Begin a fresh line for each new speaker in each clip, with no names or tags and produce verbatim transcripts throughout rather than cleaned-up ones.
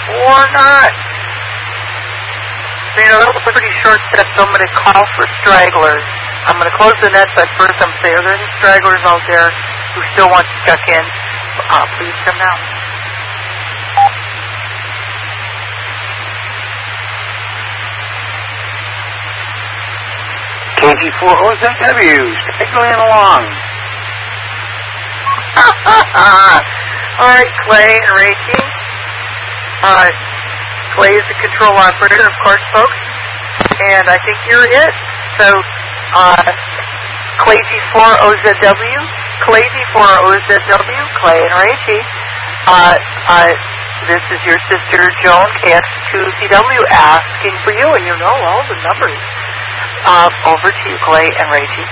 or not. So, you know, that was a pretty short set, so I'm going to call for stragglers. I'm going to close the net, but first I'm going to say, are there any stragglers out there who still want to check in? Uh, please come now.
K G four O Z W, straggling along.
All right, Clay and Rachie. Uh, Clay is the control operator, of course, folks. And I think you're it. So, uh, Clay G four O Z W, Clay G four O Z W, Clay and Rachie. Uh, uh, this is your sister Joan, K X two C W, asking for you, and you know all the numbers. Uh, over to you, Clay and Rachie.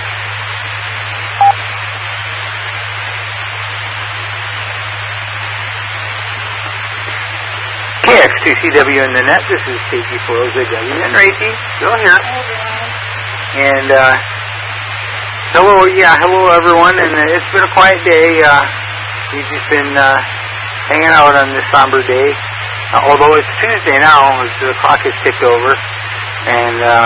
K X two C W in the net, this is K G four O Z W, and Rachie, still here. And, uh, hello, yeah, hello everyone, and uh, it's been a quiet day. Uh, we've just been, uh, hanging out on this somber day. Uh, although it's Tuesday now, as the clock has ticked over, and, uh,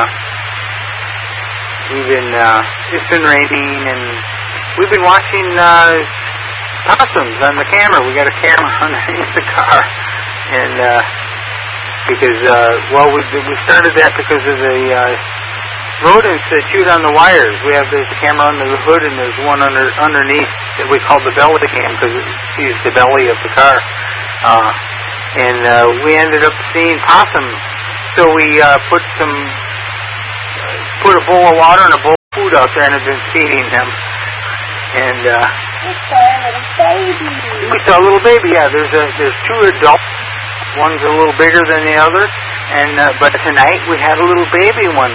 we've been, uh, it's been raining, and we've been watching, uh, possums on the camera. We got a camera underneath the car. And, uh, because, uh, well, we, we started that because of the, uh, rodents that shoot on the wires. We have, there's a camera under the hood, and there's one under, underneath that we call the belly cam, because it sees the belly of the car. Uh, and, uh, we ended up seeing possums. So we, uh, put some, put a bowl of water and a bowl of food out there and have been feeding them. And, uh,
we saw a little baby.
We saw a little baby, yeah. There's a, there's two adults. One's a little bigger than the other. And, uh, but tonight we had a little baby one.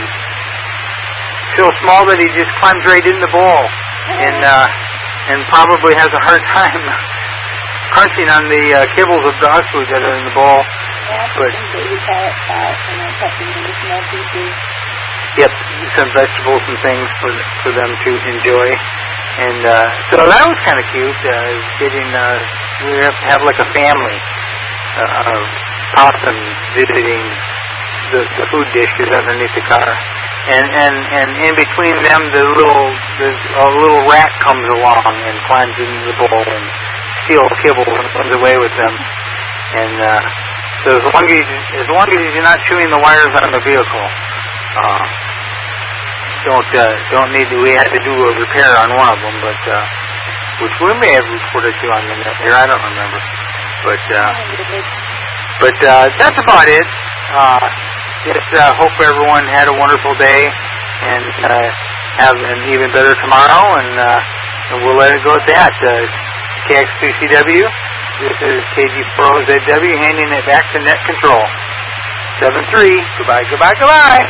So small that he just climbs right in the bowl. And, uh, and probably has a hard time crunching on the, uh, kibbles of dog food that are in the bowl.
Yeah, but, baby carrot sauce and then putting the small pieces.
Yep, some vegetables and things for for them to enjoy, and uh, so that was kind of cute. Uh, getting uh, we have to have like a family uh, of possums visiting the, the food dishes underneath the car, and and and in between them, the little the a little rat comes along and climbs into the bowl and steals kibble and runs away with them, and uh, so as long as as long as you're not chewing the wires on the vehicle. Uh, don't uh, don't need to. We had to do a repair on one of them, but uh, which we may have reported to on the net here. I don't remember, but uh, but uh, that's about it. Uh, just uh, hope everyone had a wonderful day and uh, have an even better tomorrow. And, uh, and we'll let it go at that. Uh, K X two C W. This is K G four O Z W handing it back to net control. Seven three. Goodbye. Goodbye. Goodbye.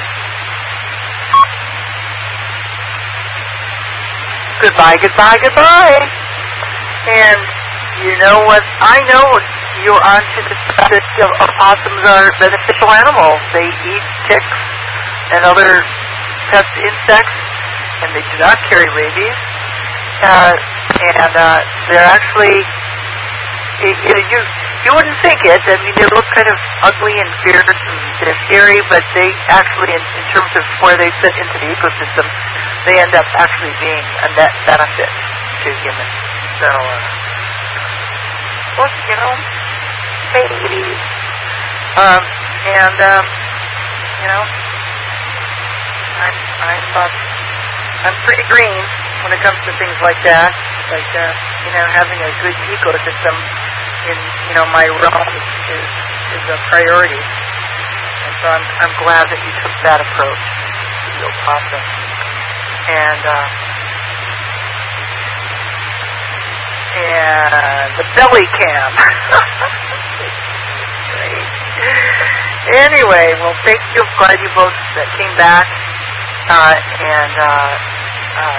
Goodbye, goodbye, goodbye. And you know what? I know you're on to the fact that opossums are beneficial animals. They eat ticks and other pest insects, and they do not carry rabies. Uh, and uh, they're actually, it, it, you you wouldn't think it. I mean, they look kind of ugly and fierce and they're scary, but they actually, in, in terms of where they fit into the ecosystem, they end up actually being a net benefit to humans. So, uh, well, you know, babies. Um, and, um, you know, I'm, I'm, uh, I'm pretty green when it comes to things like that. Like, uh, you know, having a good ecosystem in, you know, my realm is, is, is a priority. And so I'm, I'm glad that you took that approach to the opossum. And, uh, and the belly cam. Great. Anyway, well, thank you. I'm glad you both uh, came back. Uh, and, uh, uh,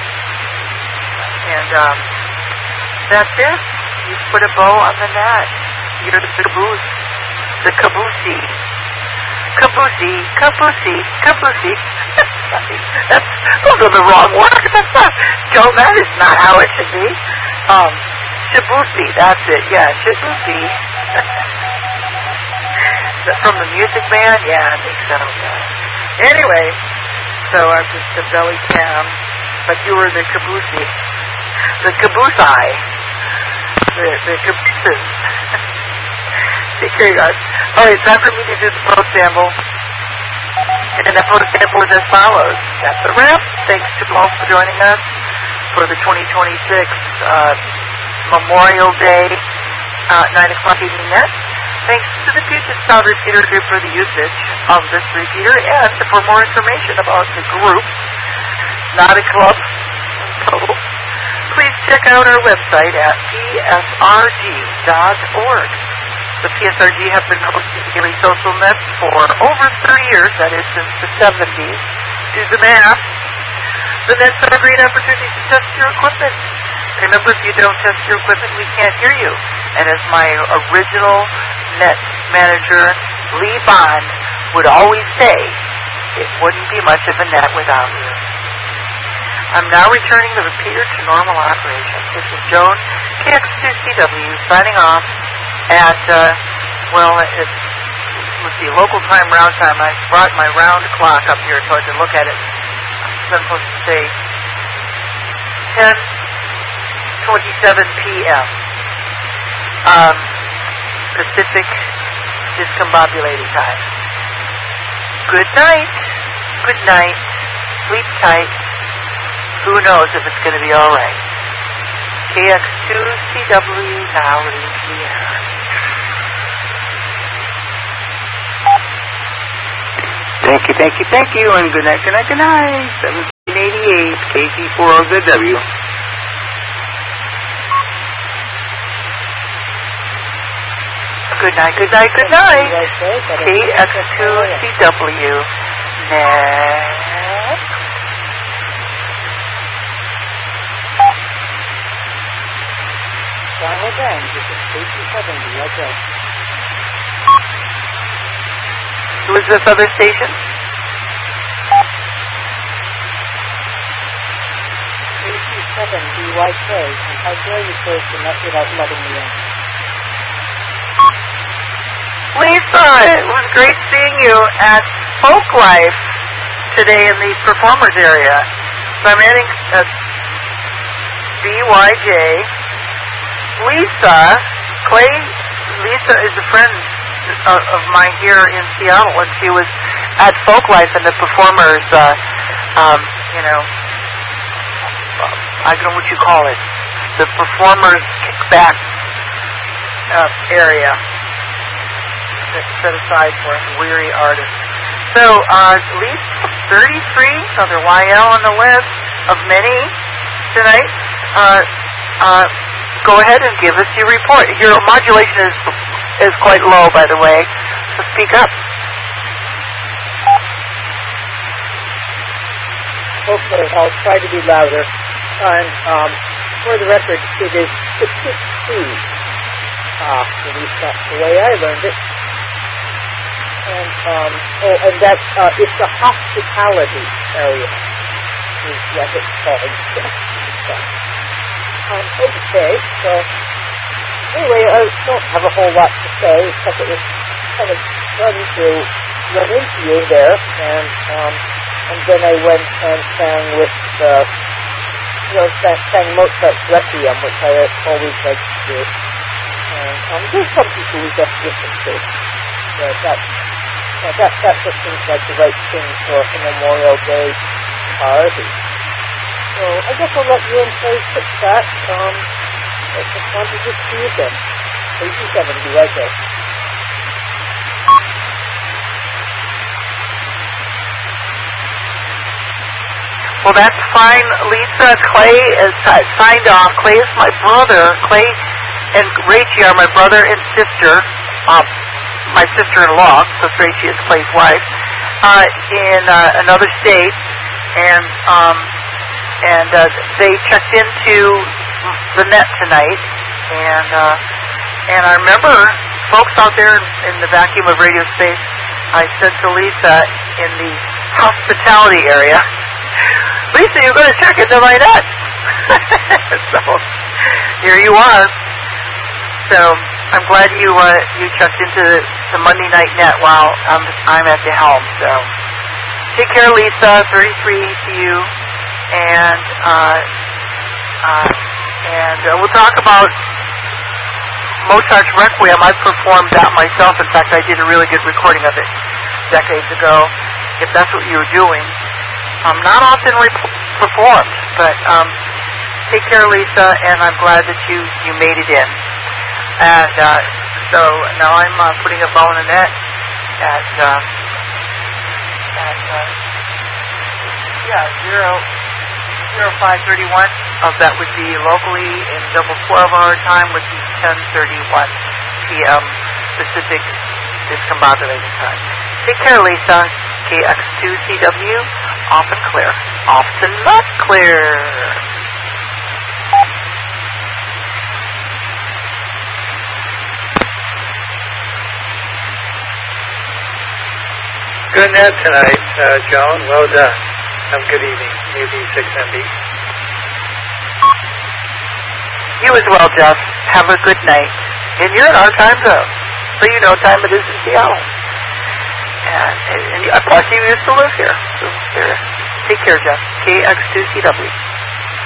and, um, that's it. You put a bow on the net. You're the caboose. The caboosey. Caboosey, caboosey, caboosey. That's, those are the wrong words. That's not, Joe, that is not how it should be. Um, Shaboosey, that's it. Yeah, Shaboosey. from the Music Man? Yeah, I think so. Yeah. Anyway, so I'm just the belly cam, but you were the caboose, the caboose eye, the, the cabooses. Okay, guys. All right, time for me to do the post sample. And the post sample is as follows. That's a wrap. Thanks to all for joining us for the twenty twenty-six uh, Memorial Day uh, nine o'clock evening net. Thanks to the Puget Sound Repeater Group for the usage of this repeater. And for more information about the group, not a club, total, please check out our website at p s r g dot org. The P S R G have been hosting daily social nets for over thirty years, that is since the seventies. Do the math. The nets are a great opportunity to test your equipment. Remember, if you don't test your equipment, we can't hear you. And as my original net manager, Lee Bond, would always say, it wouldn't be much of a net without you. I'm now returning the repeater to normal operation. This is Joan, K X two C W, signing off at, uh, well, it's, let's see, local time, round time. I brought my round clock up here so I can look at it. I'm supposed to say ten twenty-seven p.m. Um, Pacific discombobulating time. Good night. Good night. Sleep tight. Who knows if it's going to be all right. K X two C W now leaves the air.
Thank you, thank you, thank you, and good night, good night, good night. seventeen eighty-eight, K G four O Z W.
Good night, good night, good night. K X two C W. Next.
Final band, this is K G seventy, okay.
Who is this other station?
K G seven B Y K, and how dare you close the net without letting me in?
Lisa, it was great seeing you at Folk Life today in the performers area. So I'm adding uh, B Y J. Lisa, Clay, Lisa is a friend of, of mine here in Seattle, and she was at Folk Life and the performers, uh, um, you know, I don't know what you call it, the performers kickback uh, area that's set aside for weary artists. So, uh, Lisa, thirty-three, another Y L on the list of many tonight. Uh, uh, Go ahead and give us your report. Your modulation is is quite low, by the way, so speak up.
Okay, I'll try to be louder. And um, for the record, it is sixty-two. Ah, at least that's the way I learned it. And um, oh, and that uh, it's the hospitality area, is what it's called. Um, okay, so anyway, I don't have a whole lot to say, except it was kind of fun to run into you there, and um, and then I went and sang with, uh, you know, sang, sang Mozart's Requiem, which I always like to do. And um, there's some people who just listen to, so that, uh, that, that just seems like the right thing for a Memorial Day party. So I guess I'll let you and play quick chat. Um, I just wanted to see you again. K G seven, be right there.
Well, that's fine, Lisa. Clay is uh, signed off. Clay is my brother. Clay and Rachie are my brother and sister. Um, my sister-in-law, so Rachie is Clay's wife, uh, in uh, another state, and um. And uh, they checked into the net tonight, and uh, and I remember folks out there in, in the vacuum of radio space. I said to Lisa in the hospitality area, Lisa, you're going to check into my net. So here you are. So I'm glad you uh, you checked into the, the Monday Night Net while I'm, I'm at the helm. So take care, Lisa. thirty-three to you, and uh, uh, and uh, we'll talk about Mozart's Requiem. I performed that myself. In fact, I did a really good recording of it decades ago. If that's what you were doing, um, not often re- performed, but um, take care, Lisa, and I'm glad that you, you made it in. And uh, so now I'm uh, putting a bow in the net at uh, at uh, yeah zero zero five thirty one. Uh, that would be locally in double twelve hour time, which is ten thirty one p m Pacific discombobulated time. Take care, Lisa. K X two C W, off and clear. Off to not clear.
Good net tonight, uh, Joan. Well done. Have a good evening. A B six M B.
You as well, Jeff. Have a good night. And you're in our time zone, so you know what time it is in Seattle. And, and, and plus, you used to live here. So there. Take care, Jeff. K X two C W.